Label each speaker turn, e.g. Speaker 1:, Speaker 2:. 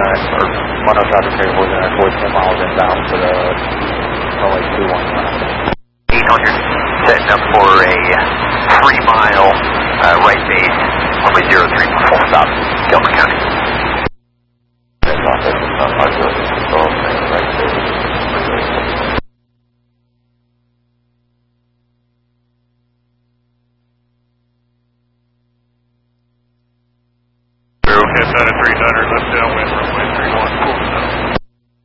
Speaker 1: or Mono traffic carrier holding at 10 miles inbound for the runway 21.
Speaker 2: 800, setting up for a 3-mile right base, runway 03 for full stop, Gilmer County.
Speaker 1: That's off at control, right base.
Speaker 3: Head out of 300, left downwind, runway 31, full stop.